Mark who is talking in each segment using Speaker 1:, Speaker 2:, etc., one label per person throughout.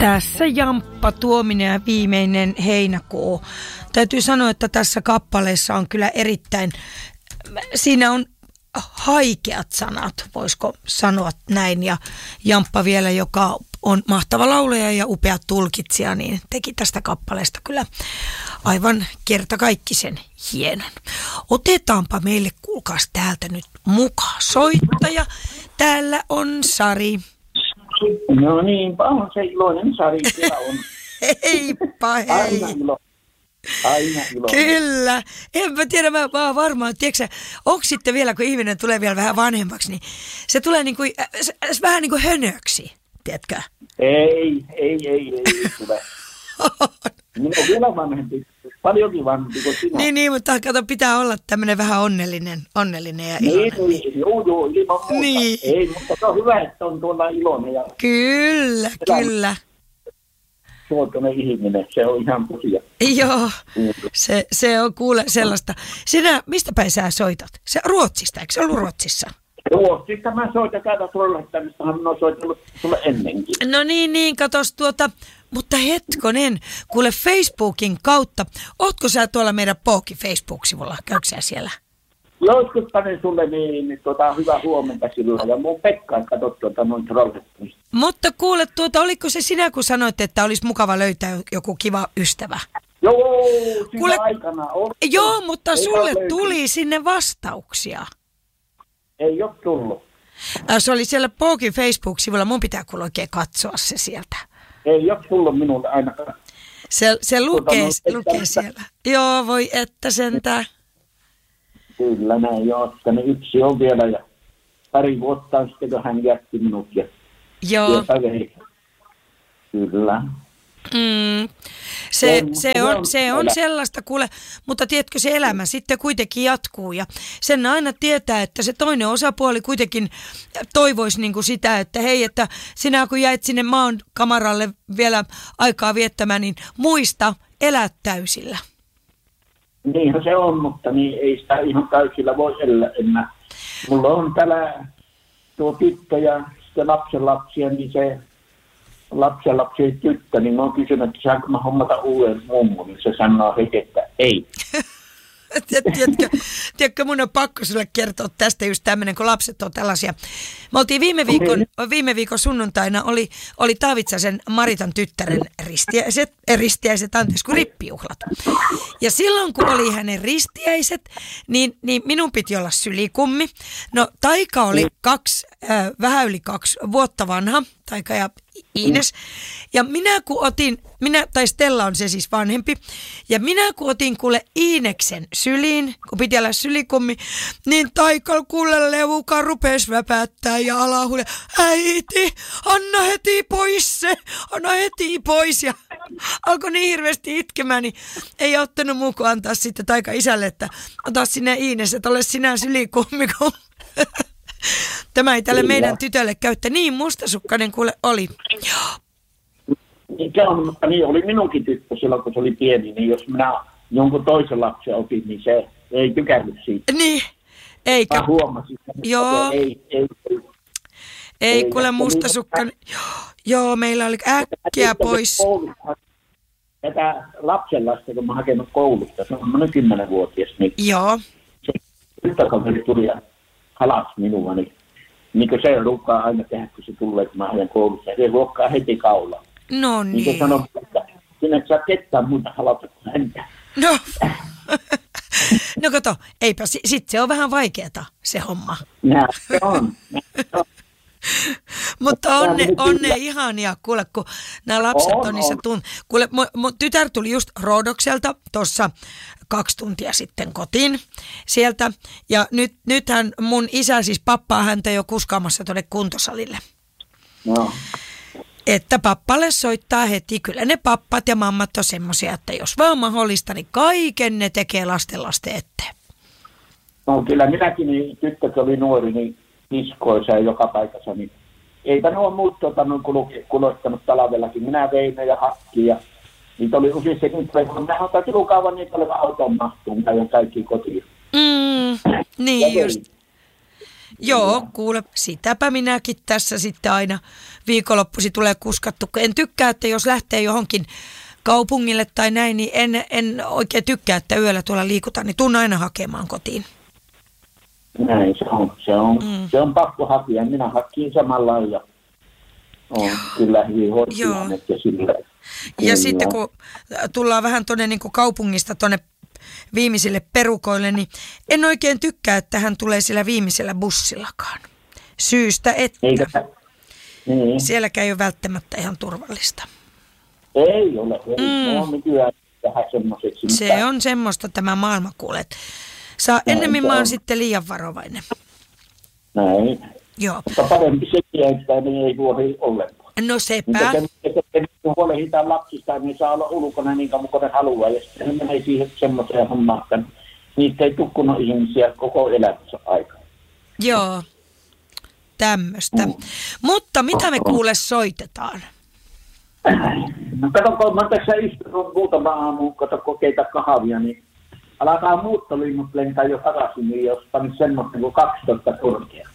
Speaker 1: Tässä Jamppa Tuominen ja viimeinen heinäkuu. Täytyy sanoa, että tässä kappaleessa on kyllä erittäin, siinä on haikeat sanat, voisiko sanoa näin. Ja Jamppa vielä, joka on mahtava laulaja ja upea tulkitsija, niin teki tästä kappaleesta kyllä aivan kertakaikkisen hienon. Otetaanpa meille, kuulkaas täältä nyt mukaan soittaja. Täällä on Sari.
Speaker 2: No niinpä on se iloinen Sari siellä on.
Speaker 1: Heippa hei.
Speaker 2: Aina ilo.
Speaker 1: Kyllä. Enpä tiedä, mä varmaan, tiedätkö onko sitten vielä, kun ihminen tulee vielä vähän vanhemmaksi, niin se tulee niin kuin, vähän niin kuin hönöksi, tiedätkö?
Speaker 2: Ei tule. Minä olen vielä vanhempi, paljonkin vanhempi kuin sinä.
Speaker 1: Niin, mutta kato, pitää olla tämmöinen vähän onnellinen ja iloinen.
Speaker 2: Niin, joo, ilman muuta.
Speaker 1: Niin.
Speaker 2: Ei, mutta se on hyvä, että on tuolla iloinen. Ja
Speaker 1: Kyllä.
Speaker 2: Suotuinen ihminen, se on ihan tosiaan.
Speaker 1: Joo, se on kuule sellaista. Sinä, mistä päin sä soitat? Se Ruotsista, eikö se ollut Ruotsissa?
Speaker 2: Ruotsista mä soitan täältä Trollhättämistähän minä olen soitellut sulle ennenkin.
Speaker 1: No niin, katos mutta hetkonen, kuule Facebookin kautta, ootko sä tuolla meidän Pooki Facebook-sivulla, käykö sä siellä?
Speaker 2: Joskus panen sulle niin hyvää huomenta silloin, ja mun Pekka ei katso noin Trollhättämistä.
Speaker 1: Mutta kuule, oliko se sinä, kun sanoit, että olisi mukava löytää joku kiva ystävä?
Speaker 2: Joo, siinä aikana on.
Speaker 1: Joo, mutta sulle tuli sinne vastauksia. Ei
Speaker 2: ole tullut.
Speaker 1: Se oli siellä Pookin Facebook-sivulla, mun pitää kuule oikein katsoa se sieltä.
Speaker 2: Ei ole tullut minulle ainakaan.
Speaker 1: Se lukee siellä. Joo, voi että sentään.
Speaker 2: Kyllä näin joo, että yksi on vielä ja pari vuotta on sitten, kun hän jätti minut.
Speaker 1: Joo.
Speaker 2: Kyllä.
Speaker 1: Se on sellaista, kuule, mutta tiedätkö, se elämä sitten kuitenkin jatkuu ja sen aina tietää, että se toinen osapuoli kuitenkin toivoisi niin kuin sitä, että hei, että sinä kun jäit sinne maan kamaralle vielä aikaa viettämään, niin muista elää täysillä.
Speaker 2: Niinhän se on, mutta niin ei sitä ihan täysillä voi elää enää. Mulla on täällä tuo tyttö ja sitten lapsenlapsia, niin se lapsenlapsi tyttö, niin mä oon kysynyt, että saanko mä hommata uuden mummun, niin se sanoo heti, että ei.
Speaker 1: Tiedätkö, mun on pakko sulle kertoa tästä just tämmöinen, kun lapset on tällaisia. Me oltiin viime viikon sunnuntaina, oli Taavitsasen Maritan tyttären rippijuhlat. Ja silloin, kun oli hänen ristiäiset, niin minun piti olla sylikummi. No, Taika oli vähän yli 2 vuotta vanha, Taika ja Iines. Ja tai Stella on se siis vanhempi, ja minä kun otin kuule Iineksen syliin, kun piti olla sylikummi, niin Taika kuule leuka rupesi väpättää ja alahuille, äiti, anna heti pois, ja alkoi niin hirveästi itkemään, niin ei ottanut muu kuin antaa sitten Taika isälle, että ota sinne Iines, että ole sinä sylikummi, kun tämä ei tälle meidän tytölle käyttä. Niin mustasukkainen kuule oli.
Speaker 2: Mutta niin oli minunkin tyttö silloin, kun se oli pieni, niin jos minä jonkun toisen lapsen otin, niin se ei tykännyt siitä.
Speaker 1: Niin, eikä.
Speaker 2: Mä huomasin, että
Speaker 1: joo. Ei kuule mustasukkainen. Joo, meillä oli äkkiä pois.
Speaker 2: Tätä lapsenlasta, kun mä hakenut koulusta, se on 10-vuotias, niin
Speaker 1: joo.
Speaker 2: Se tyttökaveri tuli ja halas minua, niin kuin se ruukaa aina tehdä, kun se tulee, kun mä haen koulussa, ja se ruokkaa heti kaulaa.
Speaker 1: No niin.
Speaker 2: Niin kuin sanoo, että sinä et saa ketään muuta halata kuin häntä.
Speaker 1: No kato, eipä, sit se on vähän vaikeeta se homma.
Speaker 2: Näin se on.
Speaker 1: Mutta on ne ihania, kuule, kun nämä lapset on niissä kuule, mun tytär tuli just Roodokselta tuossa 2 tuntia sitten kotiin sieltä. Ja nythän mun isä, siis pappaa häntä jo kuskaamassa tuonne kuntosalille.
Speaker 2: No.
Speaker 1: Että pappalle soittaa heti. Kyllä ne pappat ja mammat on semmoisia, että jos vaan mahdollista, niin kaiken ne tekee lasten eteen.
Speaker 2: No kyllä minäkin, niin tyttö oli nuori, niin kiskoissa ja joka paikassa, niin eipä ne ole muut kulottanut talvellakin. Minä vein ja hakki ja niitä oli useissakin, minä otan tilukaavan niitä oleva auton mahtuun, ja kaikki kotiin.
Speaker 1: Niin just. Joo, kuule, sitäpä minäkin tässä sitten aina viikonloppusi tulee kuskattu. En tykkää, että jos lähtee johonkin kaupungille tai näin, niin en oikein tykkää, että yöllä tuolla liikutaan, niin tuun aina hakemaan kotiin.
Speaker 2: Näin se on pakko hakea. Minä hakin samalla lailla. On kyllä hyvin hoitunut ja sillä.
Speaker 1: Ja sitten kun tullaan vähän tuonne niin kuin kaupungista tuonne viimeisille perukoille, niin en oikein tykkää, että hän tulee sillä viimeisellä bussillakaan. Syystä, että
Speaker 2: niin.
Speaker 1: Sielläkään ei ole välttämättä ihan turvallista.
Speaker 2: Ei ole. Se on nykyään vähän semmoiseksi.
Speaker 1: Se on semmoista tämä maailma, kuulet. Saa ennemmin mä oon sitten liian varovainen.
Speaker 2: Näin.
Speaker 1: Joo.
Speaker 2: Mutta parempi sekin, että ne ei huoli ollenkaan.
Speaker 1: No sepä.
Speaker 2: Kun huolehditaan lapsista, niin saa olla ulkona niin kauan kuin ne haluaa. Ja sitten ne menee siihen semmoiseen hommaan, että niitä ei tukkunut ihmisiä koko elämänsä aikaa.
Speaker 1: Joo, tämmöistä. Mutta mitä me kuule soitetaan?
Speaker 2: No kato, kun mä tässä istunut muutama aamu, kato keitä kahvia, niin alkaa muuttolinnut lentää jo takaisin, niin jos panisi semmoista kuin 12 korkea.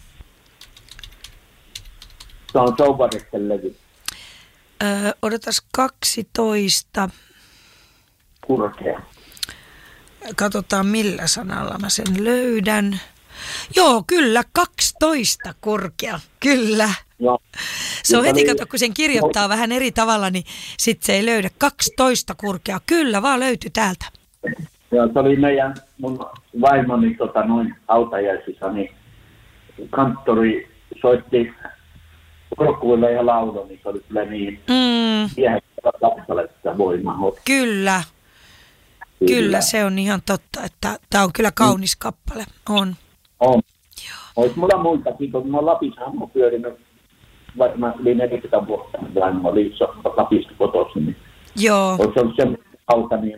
Speaker 2: Se on souvaristen levy.
Speaker 1: Odotas 12.
Speaker 2: Kurkea.
Speaker 1: Katsotaan millä sanalla mä sen löydän. Joo, kyllä, 12 korkea, kyllä.
Speaker 2: Joo.
Speaker 1: Se on heti, kato, kun sen kirjoittaa vähän eri tavalla, niin sit se ei löydä. 12 korkea, kyllä, vaan löytyi täältä.
Speaker 2: Joo, se oli mun vaimoni hautajaisissa, niin kanttori soitti kurkuille ja laulo, niin se oli kyllä niin viehättävä kappaletta voimaa.
Speaker 1: Kyllä, se on ihan totta, että tämä on kyllä kaunis kappale, on.
Speaker 2: On. Olisi mulla muitakin, kun mä oon Lapissa pyörinyt, vaikka mä olin 40 vuotta, vaan mä olin Lapista kotoisin, niin
Speaker 1: joo.
Speaker 2: olisi ollut semmoinen hauta, niin